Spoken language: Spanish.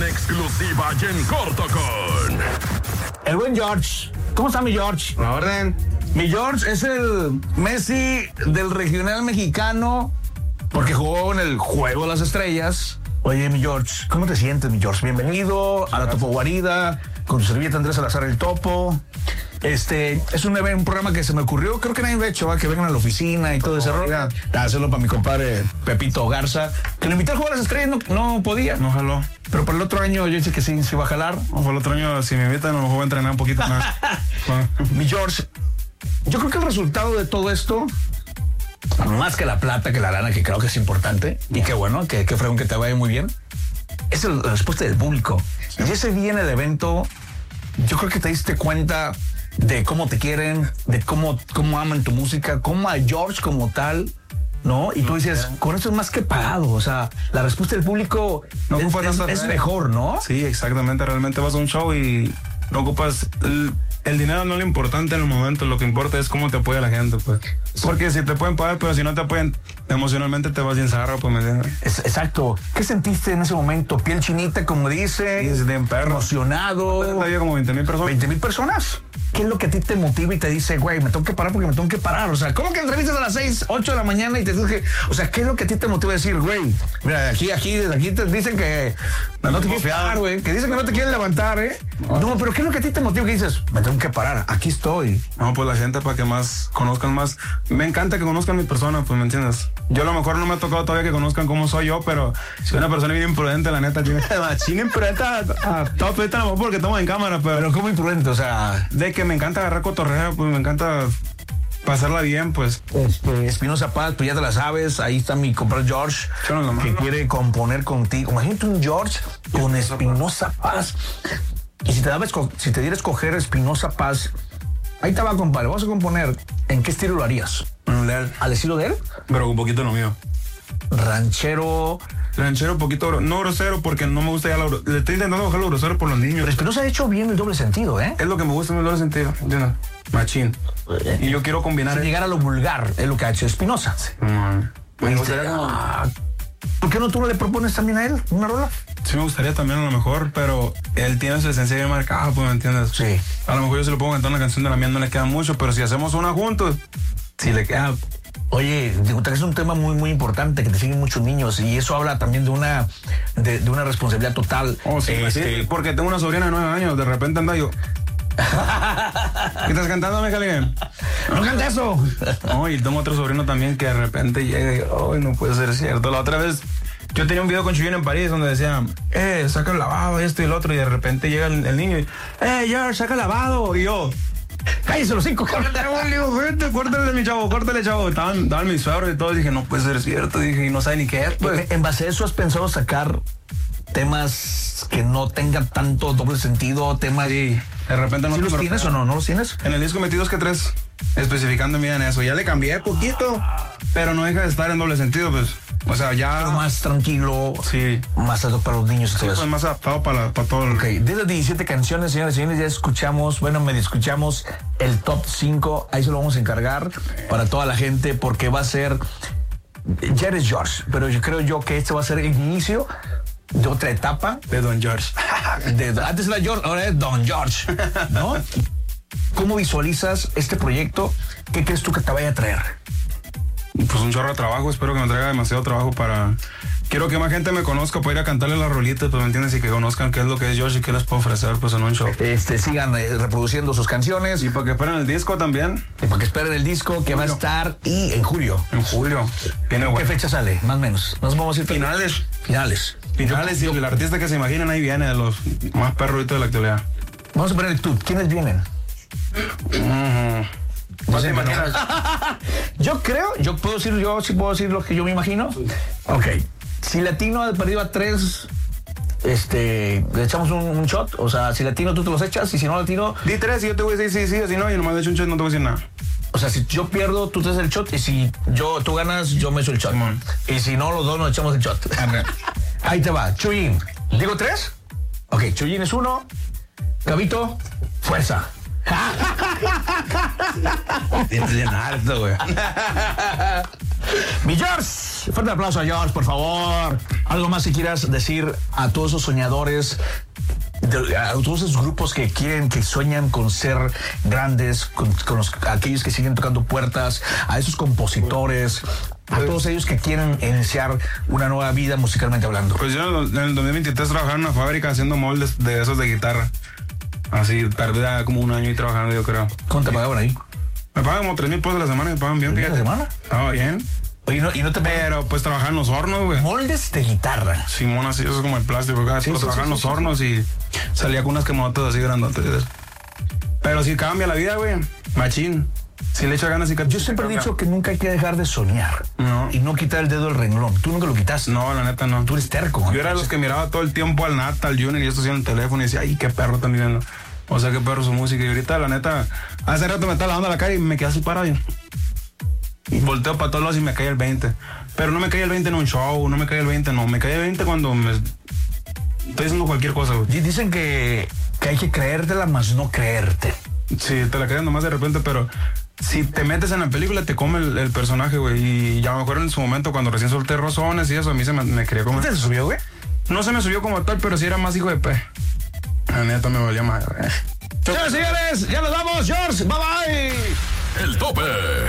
en exclusiva y en corto con el buen George. ¿Cómo está mi George? La orden. Mi George es el Messi del regional mexicano porque jugó en el Juego de las Estrellas. Oye, mi George, ¿cómo te sientes, mi George? Bienvenido a la Topo Guarida con tu servilleta Andrés Salazar el Topo. Es un programa que se me ocurrió, creo que nadie lo ha hecho, que vengan a la oficina y todo ese rollo. Hacerlo para mi compadre Pepito Garza, que lo invité al Juego de las Estrellas, no podía. No jaló. Pero para el otro año yo dije que sí iba a jalar. O para el otro año, si me invitan, a lo mejor voy a entrenar un poquito más. Mi George, yo creo que el resultado de todo esto, más que la plata, que la lana, que creo que es importante, y qué bueno, que fregón que te vaya muy bien, es la respuesta del público. Y ese día en el evento, yo creo que te diste cuenta de cómo te quieren, de cómo aman tu música, cómo a George como tal, ¿no? Y tú dices, con esto es más que pagado, o sea, la respuesta del público es mejor, ¿no? Sí, exactamente, realmente vas a un show y no ocupas... El dinero no es lo importante en el momento, lo que importa es cómo te apoya la gente, pues. Porque si te pueden pagar, pero si no te apoyan emocionalmente te vas bien zarro, pues, ¿me entiendes? Exacto. ¿Qué sentiste en ese momento? Piel chinita, como dice. Sí, bien perro. Emocionado. Había como 20,000 personas. 20,000 personas. ¿Qué es lo que a ti te motiva y te dice, güey, me tengo que parar porque me tengo que parar? O sea, ¿cómo que entrevistas a las 6, 8 de la mañana y te dije, o sea, ¿qué es lo que a ti te motiva a decir, güey? Mira, desde aquí te dicen que no te quieres parar, güey. Que dicen que no te quieren levantar, ¿eh? No, pero ¿qué es lo que a ti te motiva? Que dices, me tengo que parar, aquí estoy. No, pues la gente para que más conozcan más. Me encanta que conozcan mi persona, pues, ¿me entiendes? Yo a lo mejor no me ha tocado todavía que conozcan cómo soy yo, pero si una persona bien imprudente, la neta, chinguen imprudente a top, a lo mejor porque estamos en cámara, pero ¿cómo imprudente? O sea, de que me encanta agarrar cotorreo, pues me encanta pasarla bien, pues. Espinosa Paz, pues ya te la sabes, ahí está mi compadre George, que quiere componer contigo. Imagínate un George con Espinosa Paz. Y si te diera a escoger Espinosa Paz, ahí te va, compadre, vamos a componer. ¿En qué estilo lo harías? ¿Al estilo de él? Pero un poquito lo mío. Ranchero, un poquito, no grosero, porque no me gusta ya le estoy intentando bajar lo grosero por los niños. Pero Espinosa ha hecho bien el doble sentido, ¿eh? Es lo que me gusta en el doble sentido, ¿entiendes? Machín. Y yo quiero combinar... Sin llegar a lo vulgar, es lo que ha hecho Espinosa. Sí. Me gustaría ¿por qué no tú le propones también a él una rola? Sí, me gustaría también a lo mejor, pero él tiene su esencia bien marcada, pues, ¿me entiendes? Sí. A lo mejor yo se lo puedo cantar una canción de la mía, no le queda mucho, pero si hacemos una juntos, sí le queda... Oye, es un tema muy, muy importante, que te siguen muchos niños, y eso habla también de una responsabilidad total. Oh, sí, sí, porque tengo una sobrina de 9 años, de repente anda yo... ¿Qué estás cantando, Miguel? No canta eso. No, y tengo otro sobrino también que de repente llega y ay, no puede ser cierto. La otra vez yo tenía un video con Chuyín en París donde decía, saca el lavado, esto y el otro, y de repente llega el niño y, George, saca el lavado, y yo, cállese los 5, cabrón. Córtale, chavo. Estaban mis suegros y todo, y dije, no puede ser cierto, dije, y no sabe ni qué es, pues. En base a eso, ¿has pensado sacar temas que no tengan tanto doble sentido, temas? Sí, de repente no. ¿Sí los tienes o no? ¿No los tienes? En el disco metí 2 que 3, especificando en eso. Ya le cambié poquito, pero no deja de estar en doble sentido, pues. O sea, ya... Pero más tranquilo. Sí. Más adaptado para los niños y todo eso. Pues más adaptado para todo. Ok, de las 17 canciones, señores y señores, ya escuchamos, medio escuchamos el top 5. Ahí se lo vamos a encargar para toda la gente, porque va a ser... Ya eres George, pero yo creo que este va a ser el inicio de otra etapa. De Don George. Antes era George, ahora es Don George, ¿no? ¿Cómo visualizas este proyecto? ¿Qué crees tú que te vaya a traer? Pues un chorro de trabajo, espero que me traiga demasiado trabajo para... Quiero que más gente me conozca para ir a cantarle las rolitas, pues, ¿me entiendes? Y que conozcan qué es lo que es George y qué les puedo ofrecer, pues, en un show. Sigan reproduciendo sus canciones. Y para que esperen el disco también. Y para que esperen el disco que va a estar en julio. En julio. ¿Qué fecha sale? Más o menos. Nos vamos a ir finales. Finales, y el artista que se imaginen ahí viene, de los más perruitos de la actualidad. Vamos a poner el tú. ¿Quiénes vienen? Yo puedo decir lo que yo me imagino. Ok. Si Latino ha perdido a 3, le echamos un shot. O sea, si Latino tú te los echas, y si no Latino... Di 3 y yo te voy a decir sí, si no, y nomás le echo un shot, no te voy a decir nada. O sea, si yo pierdo, tú te haces el shot, y si tú ganas, yo me echo el shot. Y si no, los dos nos echamos el shot. Ahí te va. Chuyín. ¿Digo 3? Ok, Chuyín es 1. Gabito, fuerza. Tienes bien alto, güey. Mi George, fuerte aplauso a George, por favor. Algo más que quieras decir a todos esos soñadores, a todos esos grupos que quieren, que sueñan con ser grandes, con aquellos que siguen tocando puertas, a esos compositores, a todos ellos que quieren iniciar una nueva vida musicalmente hablando. Pues yo en el 2023 trabajaba en una fábrica haciendo moldes de esos de guitarra. Así, tardé como un año ahí trabajando, yo creo. ¿Cuánto te pagaban ahí? Me pagan como 3,000 pesos a la semana, me pagan bien. ¿3,000 a la semana? Estaba bien. Oye, y no te pagan Pero pues trabajaba en los hornos, güey. moldes de guitarra. Simón, así, eso es como el plástico. Sí, Trabajaba en los hornos y salía con unas quemotas así grandotes. Pero sí cambia la vida, güey. Machín. Si le echa ganas y Yo siempre he dicho que nunca hay que dejar de soñar. No. Y no quitar el dedo del renglón. Tú nunca lo quitaste. No, la neta no. Tú eres terco. Yo era de los que miraba todo el tiempo al Nata, al Junior y esto en el teléfono y decía, ay, qué perro están viendo. O sea, qué perro su música. Y ahorita, la neta, hace rato me estaba lavando la cara y me quedé así parado. Y volteo para todos lados y me cae el 20. Pero no me cae el 20 en un show, no me cae el 20, no. Me cae el 20 cuando me estoy haciendo cualquier cosa, güey. Y dicen que hay que creértela más no creerte. Sí, te la crees nomás de repente, pero si te metes en la película te come el personaje, güey. Y ya me acuerdo en su momento cuando recién solté Rosones y eso, a mí se me quería comer. ¿Te subió, güey? No se me subió como tal, pero sí era más hijo de pe. La neta me valía más, güey. Señores, ya nos vamos, George. Bye bye. El tope.